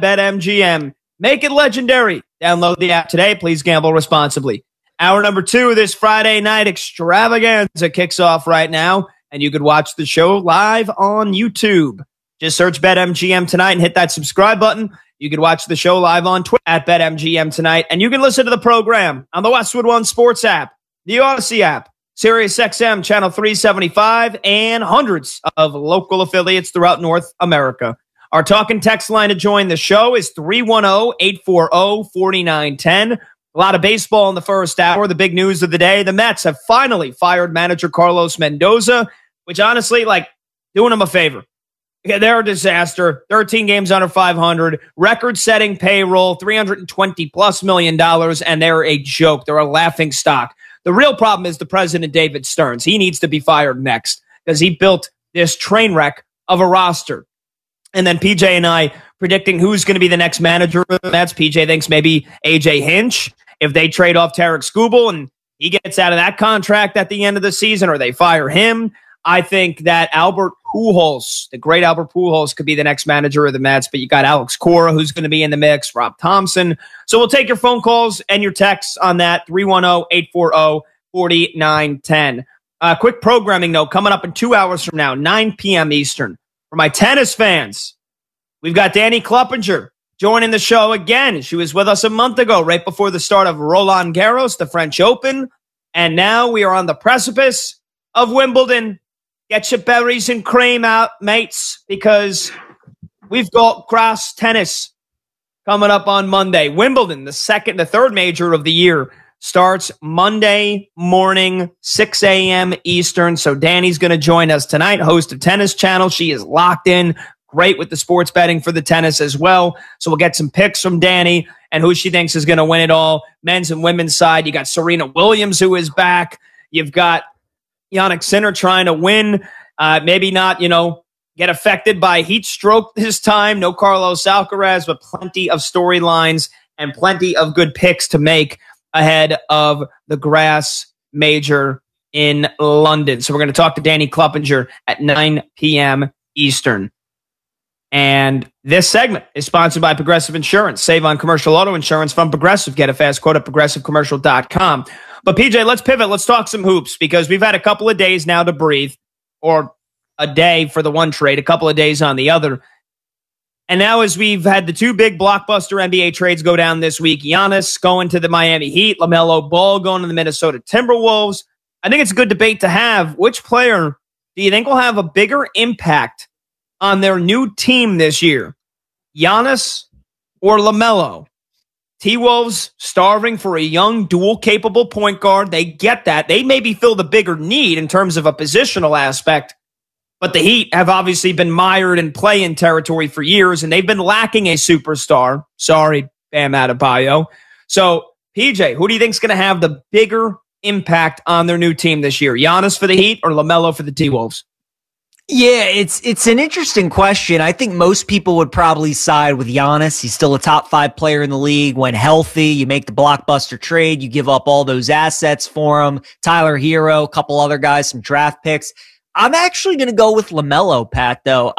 BetMGM. Make it legendary. Download the app today. Please gamble responsibly. Hour number 2 of this Friday night extravaganza kicks off right now, and you could watch the show live on YouTube. Just search BetMGM tonight and hit that subscribe button. You can watch the show live on Twitter at BetMGM tonight, and you can listen to the program on the Westwood One Sports app, the Odyssey app, SiriusXM Channel 375, and hundreds of local affiliates throughout North America. Our talk and text line to join the show is 310-840-4910. A lot of baseball in the first hour. The big news of the day, the Mets have finally fired manager Carlos Mendoza, which honestly, doing them a favor. Yeah, they're a disaster. 13 games under 500, record-setting payroll, $320+ million, and they're a joke. They're a laughing stock. The real problem is the president, David Stearns. He needs to be fired next because he built this train wreck of a roster. And then PJ and I predicting who's going to be the next manager of the Mets. PJ thinks maybe AJ Hinch if they trade off Tarek Skubal and he gets out of that contract at the end of the season or they fire him. I think that Albert Pujols, the great Albert Pujols, could be the next manager of the Mets, but you got Alex Cora who's going to be in the mix, Rob Thompson. So we'll take your phone calls and your texts on that, 310-840-4910. Quick programming note coming up in 2 hours from now, 9 p.m. Eastern. For my tennis fans, we've got Danny Kluppinger joining the show again. She was with us a month ago, right before the start of Roland Garros, the French Open. And now we are on the precipice of Wimbledon. Get your berries and cream out, mates, because we've got grass tennis coming up on Monday. Wimbledon, the third major of the year, starts Monday morning, 6 a.m. Eastern. So Danny's going to join us tonight, host of Tennis Channel. She is locked in, great with the sports betting for the tennis as well. So we'll get some picks from Danny and who she thinks is going to win it all. Men's and women's side, you got Serena Williams, who is back. You've got Jannik Sinner trying to win. Maybe not, get affected by heat stroke this time. No Carlos Alcaraz, but plenty of storylines and plenty of good picks to make ahead of the grass major in London. So we're going to talk to Danny Kluppinger at 9 p.m. Eastern. And this segment is sponsored by Progressive Insurance. Save on commercial auto insurance from Progressive. Get a fast quote at progressivecommercial.com. But PJ, let's pivot. Let's talk some hoops because we've had a couple of days now to breathe, or a day for the one trade, a couple of days on the other. And now as we've had the two big blockbuster NBA trades go down this week, Giannis going to the Miami Heat, LaMelo Ball going to the Minnesota Timberwolves, I think it's a good debate to have. Which player do you think will have a bigger impact on their new team this year? Giannis or LaMelo? T-Wolves starving for a young, dual-capable point guard. They get that. They maybe feel the bigger need in terms of a positional aspect. But the Heat have obviously been mired in play-in territory for years, and they've been lacking a superstar. Sorry, Bam Adebayo. So, PJ, who do you think is going to have the bigger impact on their new team this year? Giannis for the Heat or LaMelo for the T-Wolves? Yeah, it's an interesting question. I think most people would probably side with Giannis. He's still a top 5 player in the league. When healthy, you make the blockbuster trade, you give up all those assets for him. Tyler Hero, a couple other guys, some draft picks. I'm actually going to go with LaMelo, Pat, though.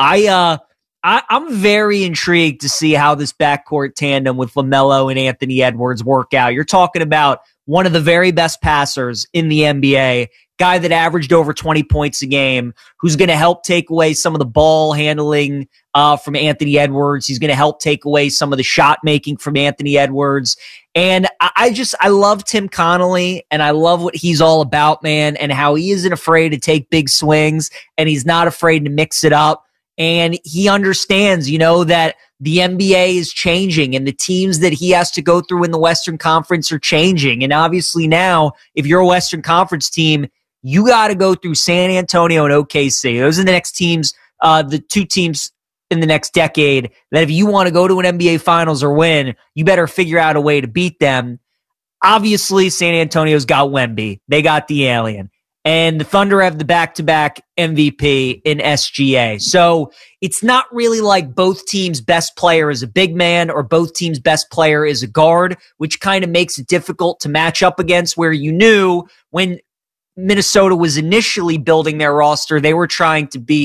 I'm very intrigued to see how this backcourt tandem with LaMelo and Anthony Edwards work out. You're talking about one of the very best passers in the NBA, guy that averaged over 20 points a game, who's going to help take away some of the ball handling from Anthony Edwards. He's going to help take away some of the shot making from Anthony Edwards. And I love Tim Connolly, and I love what he's all about, man, and how he isn't afraid to take big swings, and he's not afraid to mix it up. And he understands, that the NBA is changing, and the teams that he has to go through in the Western Conference are changing. And obviously now, if you're a Western Conference team, you got to go through San Antonio and OKC. Those are the next teams, the two teams in the next decade that if you want to go to an NBA Finals or win, you better figure out a way to beat them. Obviously, San Antonio's got Wemby. They got the alien. And the Thunder have the back-to-back MVP in SGA. So it's not really like both teams' best player is a big man or both teams' best player is a guard, which kind of makes it difficult to match up against, where you knew when Minnesota was initially building their roster, they were trying to beat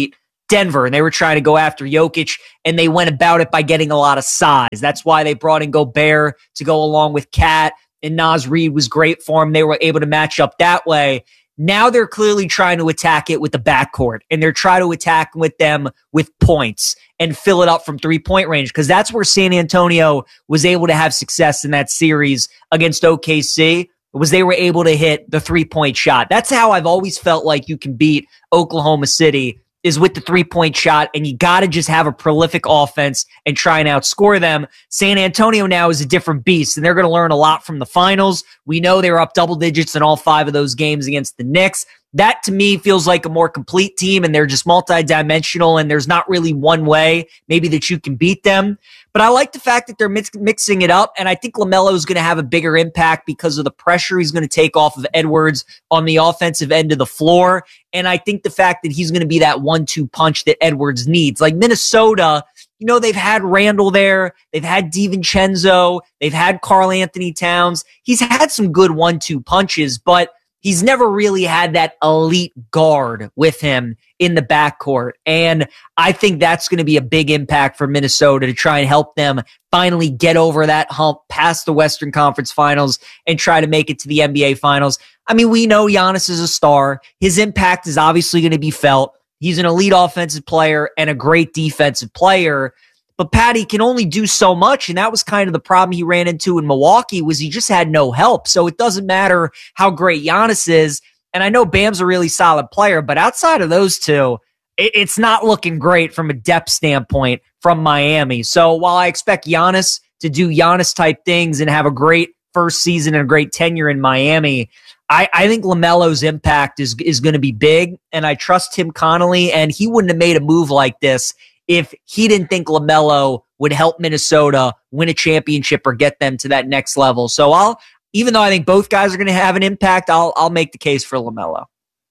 Denver, and they were trying to go after Jokic, and they went about it by getting a lot of size. That's why they brought in Gobert to go along with Cat, and Naz Reid was great for him. They were able to match up that way. Now they're clearly trying to attack it with the backcourt, and they're trying to attack with them with points and fill it up from 3-point range, because that's where San Antonio was able to have success in that series against OKC, was they were able to hit the 3-point shot. That's how I've always felt like you can beat Oklahoma City, is with the 3-point shot, and you got to just have a prolific offense and try and outscore them. San Antonio now is a different beast, and they're going to learn a lot from the finals. We know they were up double digits in all 5 of those games against the Knicks. That, to me, feels like a more complete team, and they're just multidimensional, and there's not really one way maybe that you can beat them. But I like the fact that they're mixing it up, and I think LaMelo is going to have a bigger impact because of the pressure he's going to take off of Edwards on the offensive end of the floor. And I think the fact that he's going to be that 1-2 punch that Edwards needs. Like Minnesota, they've had Randall there. They've had DiVincenzo. They've had Karl Anthony Towns. He's had some good 1-2 punches, but he's never really had that elite guard with him in the backcourt. And I think that's going to be a big impact for Minnesota to try and help them finally get over that hump past the Western Conference Finals and try to make it to the NBA Finals. I mean, we know Giannis is a star. His impact is obviously going to be felt. He's an elite offensive player and a great defensive player. But Patty can only do so much, and that was kind of the problem he ran into in Milwaukee, was he just had no help. So it doesn't matter how great Giannis is, and I know Bam's a really solid player, but outside of those two, it's not looking great from a depth standpoint from Miami. So while I expect Giannis to do Giannis-type things and have a great first season and a great tenure in Miami, I think LaMelo's impact is going to be big, and I trust Tim Connolly, and he wouldn't have made a move like this if he didn't think LaMelo would help Minnesota win a championship or get them to that next level. So even though I think both guys are going to have an impact, I'll make the case for LaMelo.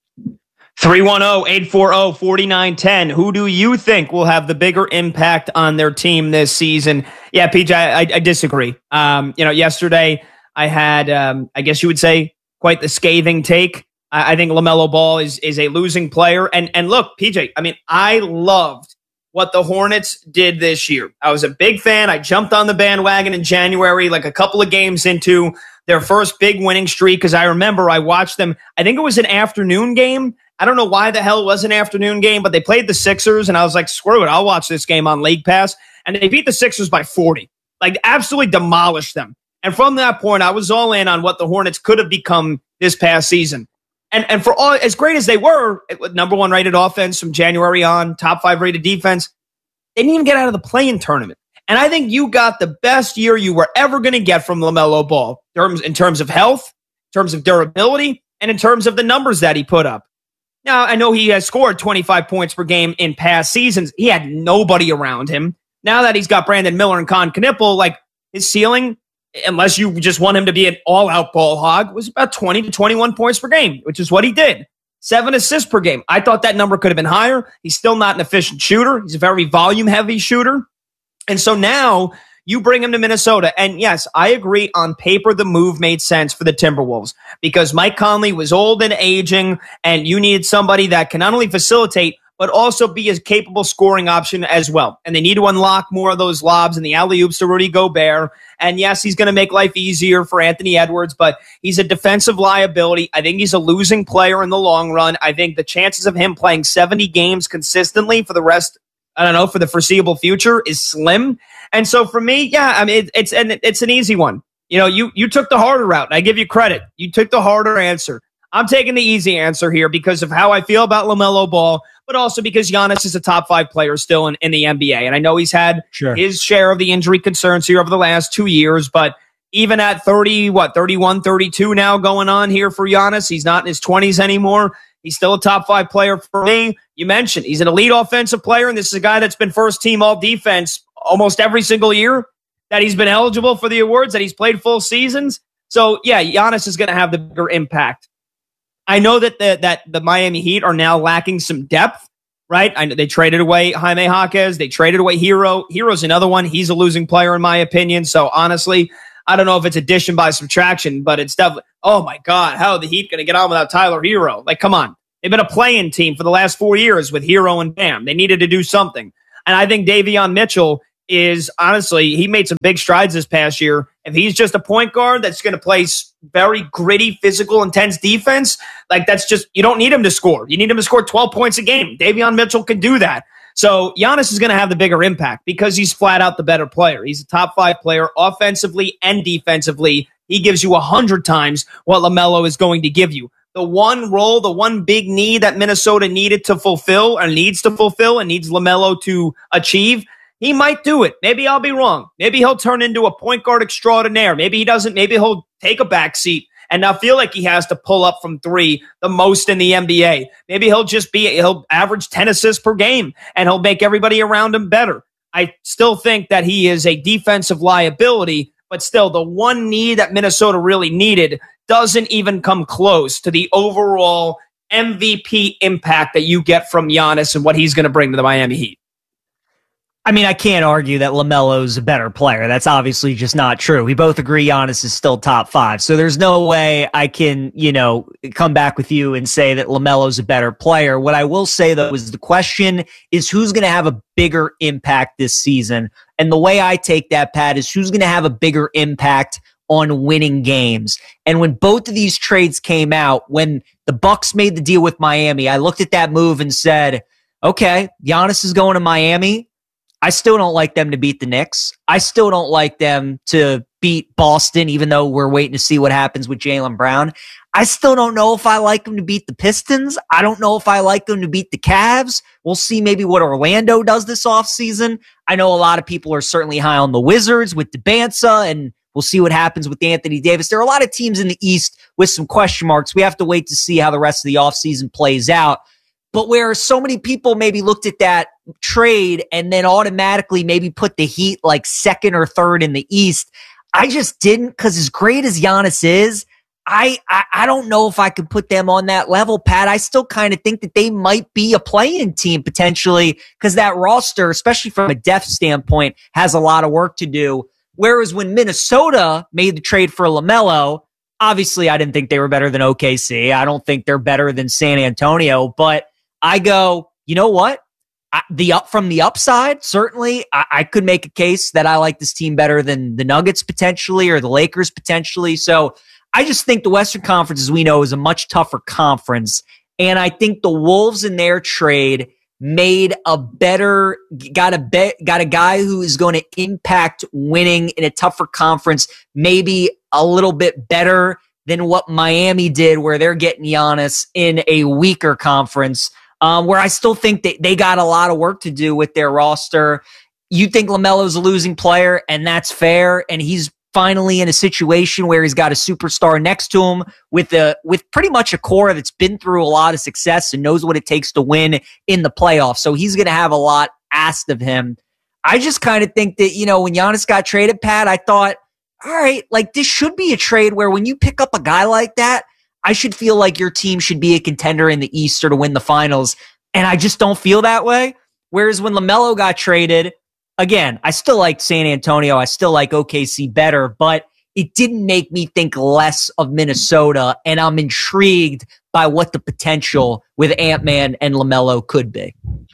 310-840-4910. Who do you think will have the bigger impact on their team this season? Yeah, PJ, I disagree. Yesterday I had, I guess you would say, quite the scathing take. I think LaMelo Ball is a losing player. And look, PJ, I mean, I loved what the Hornets did this year. I was a big fan. I jumped on the bandwagon in January, like a couple of games into their first big winning streak, because I remember I watched them. I think it was an afternoon game. I don't know why the hell it was an afternoon game, but they played the Sixers, and I was like, screw it, I'll watch this game on League Pass. And they beat the Sixers by 40. Like, absolutely demolished them. And from that point, I was all in on what the Hornets could have become this past season. And for all, as great as they were, number 1 rated offense from January on, top 5 rated defense, they didn't even get out of the play-in tournament. And I think you got the best year you were ever going to get from LaMelo Ball in terms of health, in terms of durability, and in terms of the numbers that he put up. Now, I know he has scored 25 points per game in past seasons. He had nobody around him. Now that he's got Brandon Miller and Con Knippel, like, his ceiling, unless you just want him to be an all-out ball hog, was about 20 to 21 points per game, which is what he did. 7 assists per game. I thought that number could have been higher. He's still not an efficient shooter. He's a very volume-heavy shooter. And so now you bring him to Minnesota. And yes, I agree, on paper, the move made sense for the Timberwolves because Mike Conley was old and aging, and you needed somebody that can not only facilitate, but also be a capable scoring option as well. And they need to unlock more of those lobs and the alley-oops to Rudy Gobert. And yes, he's going to make life easier for Anthony Edwards, but he's a defensive liability. I think he's a losing player in the long run. I think the chances of him playing 70 games consistently for the rest, for the foreseeable future is slim. And so for me, yeah, I mean, it's an easy one. You took the harder route, and I give you credit. You took the harder answer. I'm taking the easy answer here because of how I feel about LaMelo Ball, but also because Giannis is a top 5 player still in the NBA. And I know he's had his share of the injury concerns here over the last 2 years, but even at 31, 32 now going on here for Giannis, he's not in his 20s anymore. He's still a top 5 player for me. You mentioned he's an elite offensive player, and this is a guy that's been first team all defense almost every single year that he's been eligible for the awards, that he's played full seasons. So yeah, Giannis is going to have the bigger impact. I know that the Miami Heat are now lacking some depth, right? I know they traded away Jaime Jaquez. They traded away Hero. Hero's another one. He's a losing player in my opinion. So honestly, I don't know if it's addition by subtraction, but it's definitely, oh my God, how are the Heat going to get on without Tyler Hero? Like, come on. They've been a play-in team for the last 4 years with Hero and Bam. They needed to do something. And I think Davion Mitchell is, honestly, he made some big strides this past year. If he's just a point guard that's going to play very gritty, physical, intense defense, like that's just, you don't need him to score. You need him to score 12 points a game. Davion Mitchell can do that. So Giannis is going to have the bigger impact because he's flat out the better player. He's a top 5 player offensively and defensively. He gives you 100 times what LaMelo is going to give you. The one role, the one big need that Minnesota needed to fulfill or needs to fulfill and needs LaMelo to achieve, he might do it. Maybe I'll be wrong. Maybe he'll turn into a point guard extraordinaire. Maybe he doesn't. Maybe he'll take a back seat and not feel like he has to pull up from 3 the most in the NBA. Maybe he'll average 10 assists per game and he'll make everybody around him better. I still think that he is a defensive liability, but still the one need that Minnesota really needed doesn't even come close to the overall MVP impact that you get from Giannis and what he's going to bring to the Miami Heat. I mean, I can't argue that LaMelo's a better player. That's obviously just not true. We both agree Giannis is still top 5. So there's no way I can, come back with you and say that LaMelo's a better player. What I will say, though, is the question is who's going to have a bigger impact this season? And the way I take that, Pat, is who's going to have a bigger impact on winning games. And when both of these trades came out, when the Bucks made the deal with Miami, I looked at that move and said, okay, Giannis is going to Miami. I still don't like them to beat the Knicks. I still don't like them to beat Boston, even though we're waiting to see what happens with Jaylen Brown. I still don't know if I like them to beat the Pistons. I don't know if I like them to beat the Cavs. We'll see maybe what Orlando does this offseason. I know a lot of people are certainly high on the Wizards with DeBanza, and we'll see what happens with Anthony Davis. There are a lot of teams in the East with some question marks. We have to wait to see how the rest of the offseason plays out. But where so many people maybe looked at that trade and then automatically maybe put the Heat like 2nd or 3rd in the East, I just didn't, because as great as Giannis is, I don't know if I could put them on that level, Pat. I still kind of think that they might be a play-in team potentially because that roster, especially from a depth standpoint, has a lot of work to do. Whereas when Minnesota made the trade for LaMelo, obviously I didn't think they were better than OKC. I don't think they're better than San Antonio, but I go, you know what? From the upside, certainly, I could make a case that I like this team better than the Nuggets potentially or the Lakers potentially. So I just think the Western Conference, as we know, is a much tougher conference. And I think the Wolves in their trade got a guy who is going to impact winning in a tougher conference, maybe a little bit better than what Miami did, where they're getting Giannis in a weaker conference. Where I still think that they got a lot of work to do with their roster. You think LaMelo's a losing player, and that's fair, and he's finally in a situation where he's got a superstar next to him with pretty much a core that's been through a lot of success and knows what it takes to win in the playoffs. So he's going to have a lot asked of him. I just kind of think that, when Giannis got traded, Pat, I thought, all right, like this should be a trade where when you pick up a guy like that, I should feel like your team should be a contender in the East or to win the finals. And I just don't feel that way. Whereas when LaMelo got traded, again, I still like San Antonio. I still like OKC better, but it didn't make me think less of Minnesota. And I'm intrigued by what the potential with Ant-Man and LaMelo could be.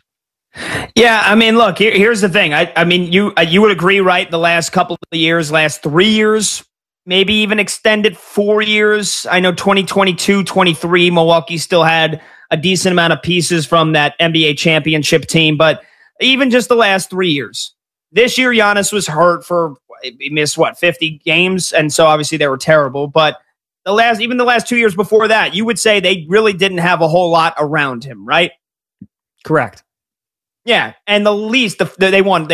Yeah, I mean, look, here's the thing. I mean, you would agree, right? The last couple of years, last 3 years, maybe even extended 4 years. I know 2022, 23, Milwaukee still had a decent amount of pieces from that NBA championship team, but even just the last 3 years. This year, Giannis was hurt he missed 50 games, and so obviously they were terrible, but even the last 2 years before that, you would say they really didn't have a whole lot around him, right? Correct. Yeah, and the least, they went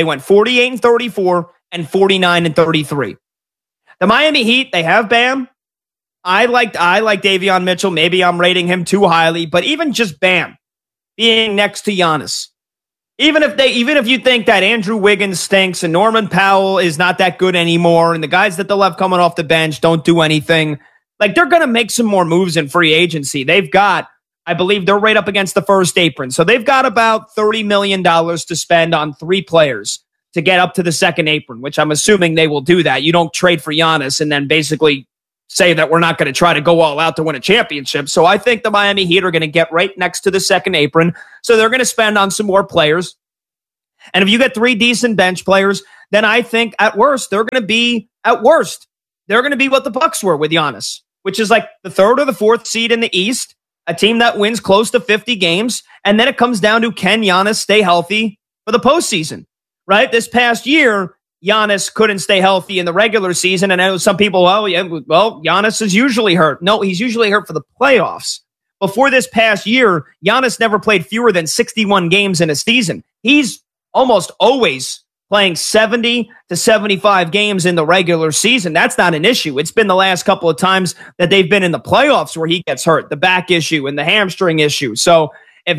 48-34 and 49-33. The Miami Heat, they have Bam. I like Davion Mitchell. Maybe I'm rating him too highly, but even just Bam being next to Giannis, even if you think that Andrew Wiggins stinks and Norman Powell is not that good anymore, and the guys that they'll have coming off the bench don't do anything, like they're going to make some more moves in free agency. They've got, I believe they're right up against the first apron. So they've got about $30 million to spend on 3 players to get up to the second apron, which I'm assuming they will do that. You don't trade for Giannis and then basically say that we're not going to try to go all out to win a championship. So I think the Miami Heat are going to get right next to the second apron. So they're going to spend on some more players. And if you get 3 decent bench players, then I think at worst, they're going to be what the Bucks were with Giannis, which is like the 3rd or the 4th seed in the East, a team that wins close to 50 games. And then it comes down to, can Giannis stay healthy for the postseason, right? This past year, Giannis couldn't stay healthy in the regular season. And I know some people, Giannis is usually hurt. No, he's usually hurt for the playoffs. Before this past year, Giannis never played fewer than 61 games in a season. He's almost always playing 70 to 75 games in the regular season. That's not an issue. It's been the last couple of times that they've been in the playoffs where he gets hurt, the back issue and the hamstring issue. So if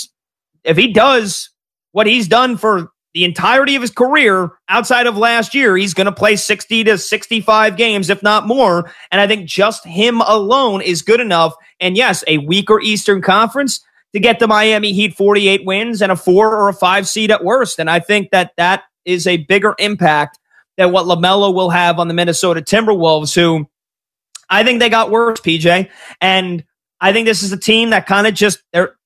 he does what he's done for the entirety of his career outside of last year, he's going to play 60 to 65 games, if not more. And I think just him alone is good enough. And yes, a weaker Eastern Conference to get the Miami Heat 48 wins and a 4 or a 5 seed at worst. And I think that is a bigger impact than what LaMelo will have on the Minnesota Timberwolves, who I think they got worse, PJ. And I think this is a team that kind of just, they're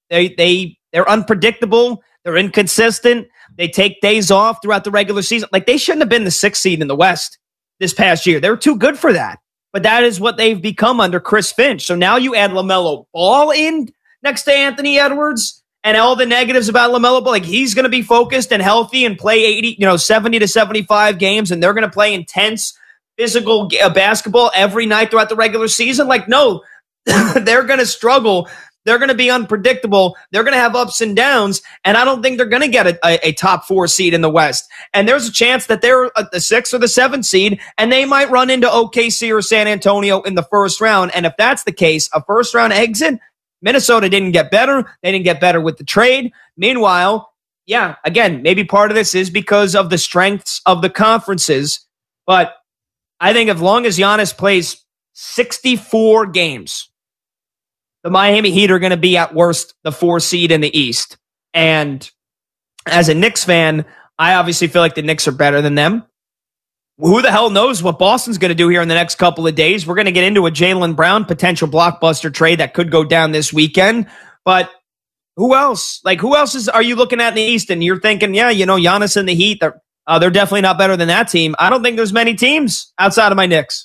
unpredictable. They're inconsistent. They take days off throughout the regular season. Like, they shouldn't have been the 6th seed in the West this past year. They were too good for that. But that is what they've become under Chris Finch. So now you add LaMelo Ball in next to Anthony Edwards and all the negatives about LaMelo Ball. Like, he's going to be focused and healthy and play 70 to 75 games, and they're going to play intense physical basketball every night throughout the regular season. Like, no, they're going to struggle. They're going to be unpredictable. They're going to have ups and downs, and I don't think they're going to get a top 4 seed in the West. And there's a chance that they're the 6th or the 7th seed, and they might run into OKC or San Antonio in the first round. And if that's the case, a first-round exit, Minnesota didn't get better. They didn't get better with the trade. Meanwhile, yeah, again, maybe part of this is because of the strengths of the conferences, but I think as long as Giannis plays 64 games, the Miami Heat are going to be at worst the 4 seed in the East. And as a Knicks fan, I obviously feel like the Knicks are better than them. Who the hell knows what Boston's going to do here in the next couple of days? We're going to get into a Jaylen Brown potential blockbuster trade that could go down this weekend. But who else? Like, who else are you looking at in the East? And you're thinking, yeah, Giannis and the Heat, they're definitely not better than that team. I don't think there's many teams outside of my Knicks.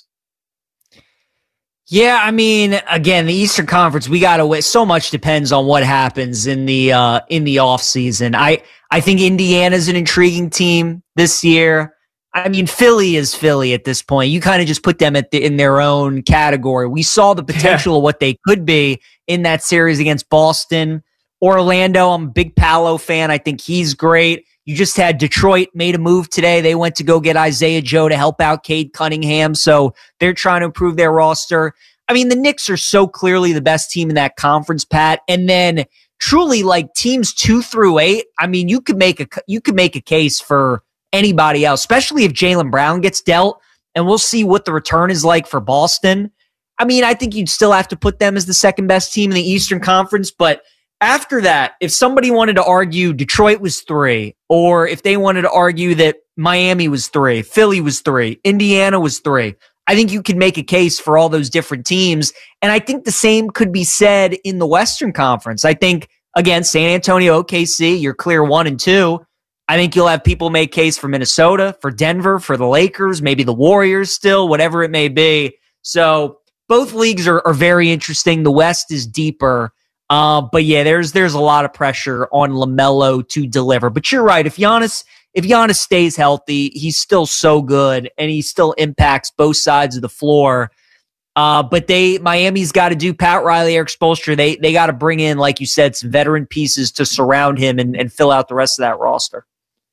Yeah, I mean, again, the Eastern Conference, we got to wait. So much depends on what happens in the offseason. I think Indiana's an intriguing team this year. I mean, Philly is Philly at this point. You kind of just put them in their own category. We saw the potential of what they could be in that series against Boston. Orlando, I'm a big Paolo fan. I think he's great. You just had Detroit made a move today. They went to go get Isaiah Joe to help out Cade Cunningham. So they're trying to improve their roster. I mean, the Knicks are so clearly the best team in that conference, Pat. And then truly, like, teams 2 through 8, I mean, you could make a case for anybody else, especially if Jaylen Brown gets dealt, and we'll see what the return is like for Boston. I mean, I think you'd still have to put them as the second best team in the Eastern Conference, but after that, if somebody wanted to argue Detroit was 3, or if they wanted to argue that Miami was 3, Philly was 3, Indiana was 3, I think you could make a case for all those different teams. And I think the same could be said in the Western Conference. I think, again, San Antonio, OKC, you're clear 1 and 2. I think you'll have people make case for Minnesota, for Denver, for the Lakers, maybe the Warriors still, whatever it may be. So both leagues are very interesting. The West is deeper. But yeah, there's a lot of pressure on LaMelo to deliver. But you're right. If Giannis stays healthy, he's still so good and he still impacts both sides of the floor. But Miami's got to do Pat Riley, Eric Spoelstra. They got to bring in, like you said, some veteran pieces to surround him and fill out the rest of that roster.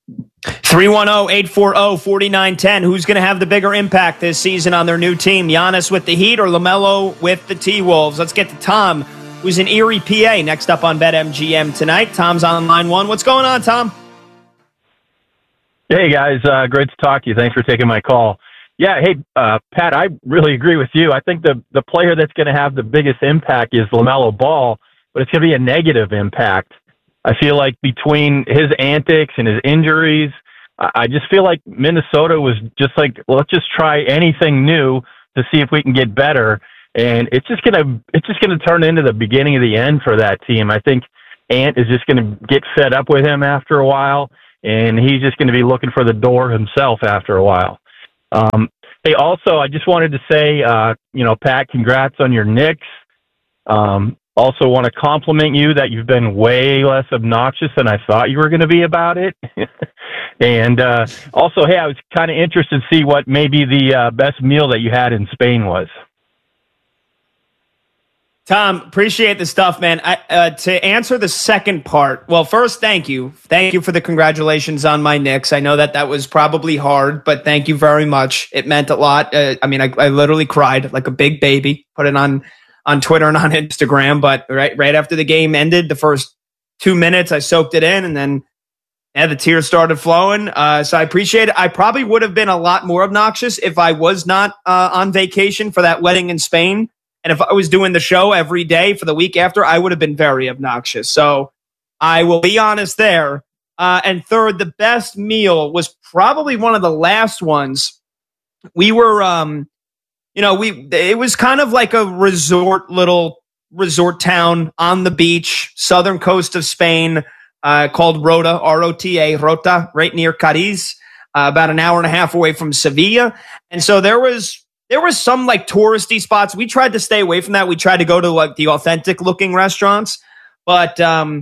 310-840-4910. Who's going to have the bigger impact this season on their new team? Giannis with the Heat or LaMelo with the T-Wolves? Let's get to Tom, who's in Erie, PA, next up on BetMGM tonight. Tom's on line 1. What's going on, Tom? Hey, guys. Great to talk to you. Thanks for taking my call. Yeah, hey, Pat, I really agree with you. I think the player that's going to have the biggest impact is LaMelo Ball, but it's going to be a negative impact. I feel like between his antics and his injuries, I just feel like Minnesota was just like, let's just try anything new to see if we can get better. And it's just gonna turn into the beginning of the end for that team. I think Ant is just gonna get fed up with him after a while, and he's just gonna be looking for the door himself after a while. Hey, also, I just wanted to say, Pat, congrats on your Knicks. Also want to compliment you that you've been way less obnoxious than I thought you were going to be about it. And also, hey, I was kind of interested to see what maybe the best meal that you had in Spain was. Tom, appreciate the stuff, man. To answer the second part, well, first, thank you. Thank you for the congratulations on my Knicks. I know that was probably hard, but thank you very much. It meant a lot. I literally cried like a big baby, put it on Twitter and on Instagram, but right after the game ended, the first 2 minutes, I soaked it in, and then the tears started flowing. So I appreciate it. I probably would have been a lot more obnoxious if I was not on vacation for that wedding in Spain. And if I was doing the show every day for the week after, I would have been very obnoxious. So I will be honest there. And third, the best meal was probably one of the last ones. We were, it was kind of like a little resort town on the beach, southern coast of Spain, called Rota, R-O-T-A, Rota, right near Cadiz, about an hour and a half away from Sevilla. And so there was some like touristy spots. We tried to stay away from that. We tried to go to like the authentic looking restaurants. But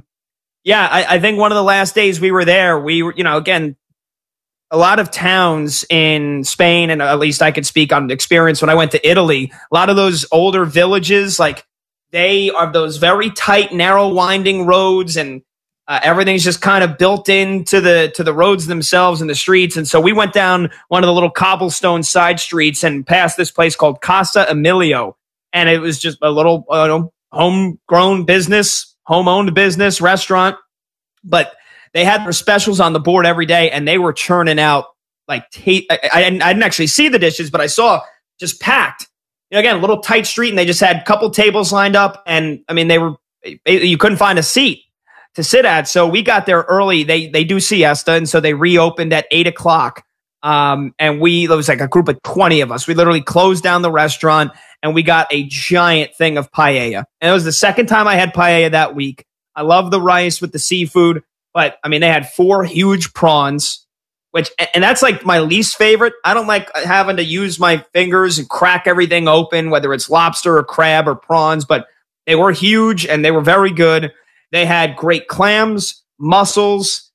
I think one of the last days we were there, we were, again, a lot of towns in Spain, and at least I could speak on experience when I went to Italy, a lot of those older villages, like they are those very tight, narrow, winding roads, and everything's just kind of built into the roads themselves and the streets. And so we went down one of the little cobblestone side streets and passed this place called Casa Emilio. And it was just a little homegrown business, home-owned business, restaurant. But they had their specials on the board every day, and they were churning out like I didn't actually see the dishes, but I saw just packed. Again, a little tight street, and they just had a couple tables lined up. And I mean, you couldn't find a seat to sit at. So we got there early. They do siesta, and so they reopened at 8:00. And there was like a group of 20 of us. We literally closed down the restaurant, and we got a giant thing of paella. And it was the second time I had paella that week. I love the rice with the seafood, but I mean, they had 4 huge prawns, and that's like my least favorite. I don't like having to use my fingers and crack everything open, whether it's lobster or crab or prawns, but they were huge and they were very good. They had great clams, mussels.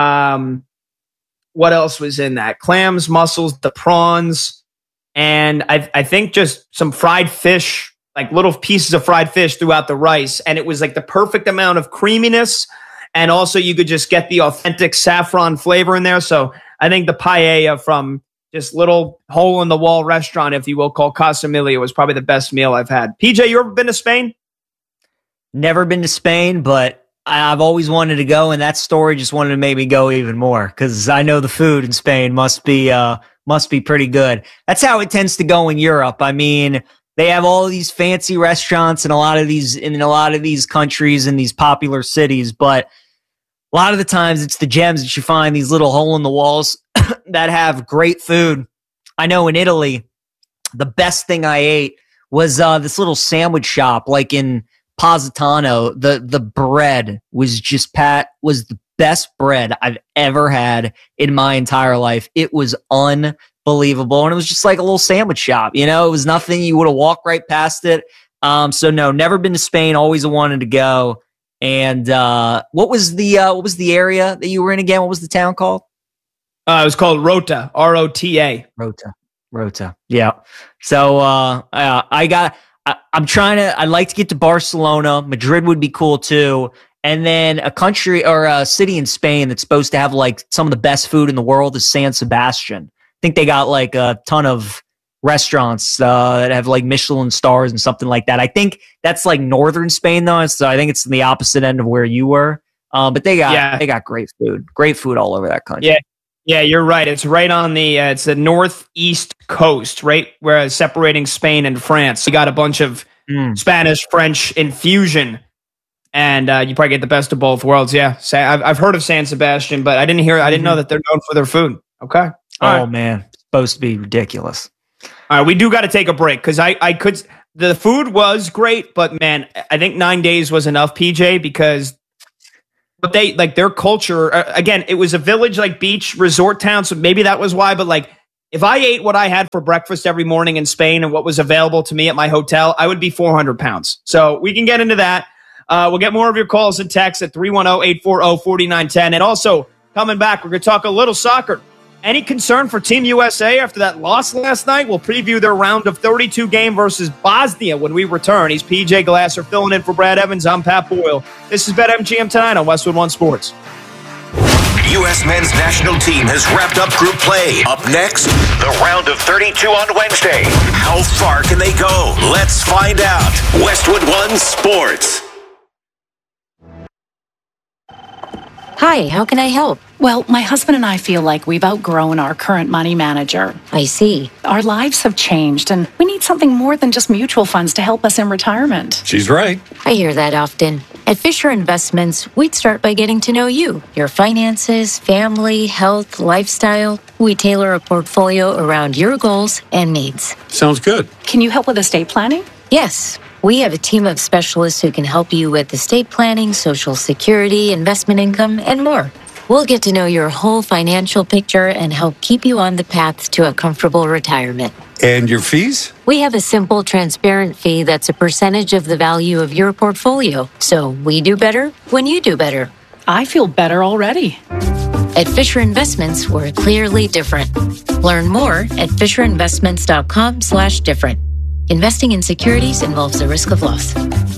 What else was in that? Clams, mussels, the prawns, and I think just some fried fish, like little pieces of fried fish throughout the rice. And it was like the perfect amount of creaminess. And also you could just get the authentic saffron flavor in there. So I think the paella from this little hole in the wall restaurant, if you will, called Casa Emilia was probably the best meal I've had. PJ, you ever been to Spain? Never been to Spain, but I've always wanted to go, and that story just wanted to make me go even more because I know the food in Spain must be pretty good. That's how it tends to go in Europe. I mean, they have all these fancy restaurants in a lot of these countries and these popular cities, but a lot of the times it's the gems that you find, these little hole in the walls that have great food. I know in Italy, the best thing I ate was this little sandwich shop, like in Positano. The bread was was the best bread I've ever had in my entire life. It was unbelievable. And it was just like a little sandwich shop. It was nothing. You would have walked right past it. So no, never been to Spain. Always wanted to go. And what was the area that you were in again? What was the town called? It was called Rota, R-O-T-A. Rota. Yeah. So I'd like to get to Barcelona. Madrid would be cool too. And then a country or a city in Spain that's supposed to have like some of the best food in the world is San Sebastian. I think they got like a ton of restaurants that have like Michelin stars and something like that. I think that's like northern Spain though. So I think it's the opposite end of where you were. But they got great food all over that country. Yeah, you're right. It's right on it's the northeast coast, right where it's separating Spain and France. You got a bunch of Spanish, French infusion, and you probably get the best of both worlds. Yeah, I've heard of San Sebastian, but I didn't know that they're known for their food. Okay. All right. Man, it's supposed to be ridiculous. All right, we do got to take a break because the food was great, but man, I think 9 days was enough, PJ, because they like their culture. Again, it was a village, like beach resort town, so maybe that was why. But like, if I ate what I had for breakfast every morning in Spain and what was available to me at my hotel, I would be 400 pounds. So we can get into that. We'll get more of your calls and texts at 310-840-4910. And also, coming back, we're going to talk a little soccer. Any concern for Team USA after that loss last night? We'll preview their round of 32 game versus Bosnia when we return. He's PJ Glasser filling in for Brad Evans. I'm Pat Boyle. This is BetMGM tonight on Westwood One Sports. U.S. men's national team has wrapped up group play. Up next, the round of 32 on Wednesday. How far can they go? Let's find out. Westwood One Sports. Hi, how can I help? Well, my husband and I feel like we've outgrown our current money manager. I see. Our lives have changed, and we need something more than just mutual funds to help us in retirement. She's right. I hear that often. At Fisher Investments, we'd start by getting to know you, your finances, family, health, lifestyle. We tailor a portfolio around your goals and needs. Sounds good. Can you help with estate planning? Yes. We have a team of specialists who can help you with estate planning, Social Security, investment income, and more. We'll get to know your whole financial picture and help keep you on the path to a comfortable retirement. And your fees? We have a simple, transparent fee that's a percentage of the value of your portfolio. So we do better when you do better. I feel better already. At Fisher Investments, we're clearly different. Learn more at FisherInvestments.com/different. Investing in securities involves the risk of loss.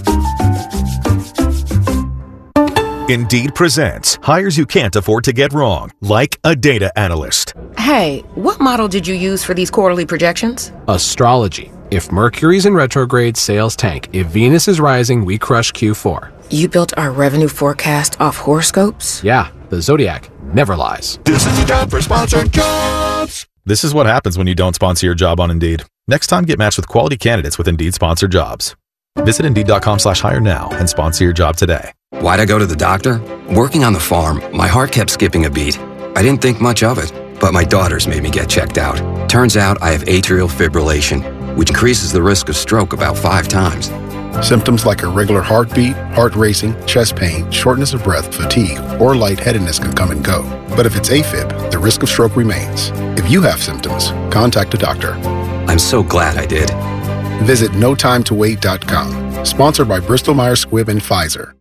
Indeed presents hires you can't afford to get wrong, like a data analyst. Hey, what model did you use for these quarterly projections? Astrology. If Mercury's in retrograde, sales tank. If Venus is rising, we crush Q4. You built our revenue forecast off horoscopes? Yeah, the Zodiac never lies. This is the job for sponsored jobs. This is what happens when you don't sponsor your job on Indeed. Next time, get matched with quality candidates with Indeed sponsored jobs. Visit Indeed.com/hire now and sponsor your job today. Why'd I go to the doctor? Working on the farm, my heart kept skipping a beat. I didn't think much of it, but my daughters made me get checked out. Turns out I have atrial fibrillation, which increases the risk of stroke about 5 times. Symptoms like irregular heartbeat, heart racing, chest pain, shortness of breath, fatigue, or lightheadedness can come and go. But if it's AFib, the risk of stroke remains. If you have symptoms, contact a doctor. I'm so glad I did. Visit NoTimeToWait.com. Sponsored by Bristol-Myers Squibb and Pfizer.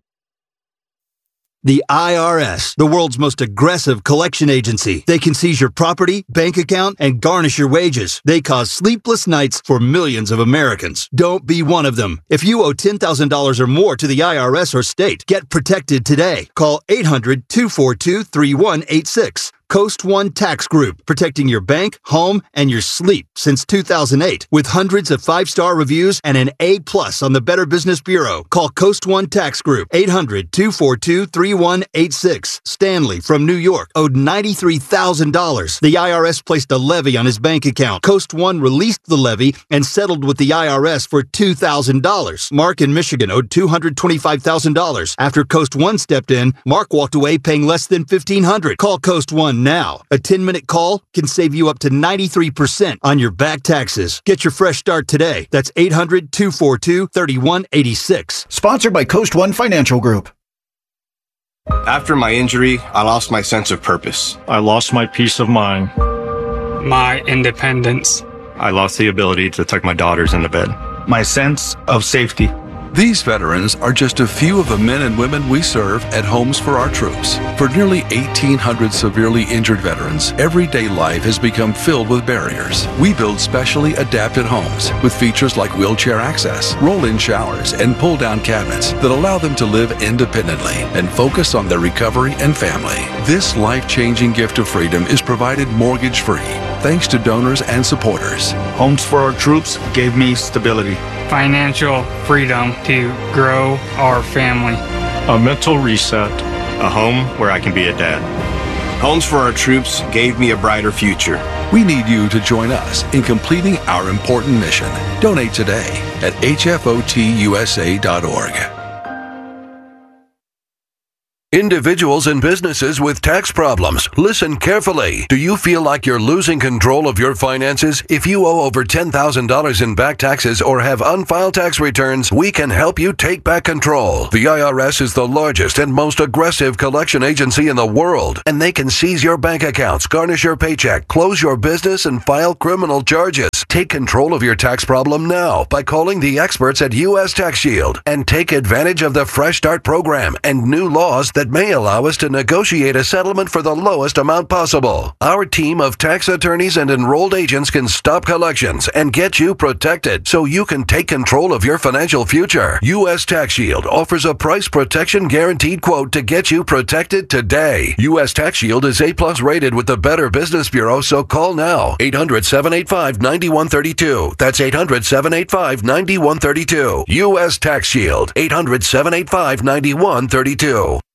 The IRS, the world's most aggressive collection agency. They can seize your property, bank account, and garnish your wages. They cause sleepless nights for millions of Americans. Don't be one of them. If you owe $10,000 or more to the IRS or state, get protected today. Call 800-242-3186. Coast One Tax Group, protecting your bank, home, and your sleep since 2008. With hundreds of 5-star reviews and an A+ on the Better Business Bureau. Call Coast One Tax Group, 800-242-3186. Stanley from New York owed $93,000. The IRS placed a levy on his bank account. Coast One released the levy and settled with the IRS for $2,000. Mark in Michigan owed $225,000. After Coast One stepped in, Mark walked away paying less than $1,500. Call Coast One now. A 10-minute call can save you up to 93% on your back taxes. Get your fresh start today. That's 800-242-3186. Sponsored by Coast One Financial Group. After my injury, I lost my sense of purpose. I lost my peace of mind. My independence. I lost the ability to tuck my daughters into bed. My sense of safety. These veterans are just a few of the men and women we serve at Homes for Our Troops. For nearly 1,800 severely injured veterans, everyday life has become filled with barriers. We build specially adapted homes with features like wheelchair access, roll-in showers, and pull-down cabinets that allow them to live independently and focus on their recovery and family. This life-changing gift of freedom is provided mortgage-free, thanks to donors and supporters. Homes for Our Troops gave me stability, financial freedom to grow our family, a mental reset, a home where I can be a dad. Homes for Our Troops gave me a brighter future. We need you to join us in completing our important mission. Donate today at hfotusa.org. Individuals and businesses with tax problems, listen carefully. Do you feel like you're losing control of your finances? If you owe over $10,000 in back taxes or have unfiled tax returns, we can help you take back control. The IRS is the largest and most aggressive collection agency in the world, and they can seize your bank accounts, garnish your paycheck, close your business, and file criminal charges. Take control of your tax problem now by calling the experts at U.S. Tax Shield and take advantage of the Fresh Start program and new laws that may allow us to negotiate a settlement for the lowest amount possible. Our team of tax attorneys and enrolled agents can stop collections and get you protected so you can take control of your financial future. U.S. Tax Shield offers a price protection guaranteed quote to get you protected today. U.S. Tax Shield is A+ rated with the Better Business Bureau, so call now. 800-785-9132. That's 800-785-9132. U.S. Tax Shield. 800-785-9132.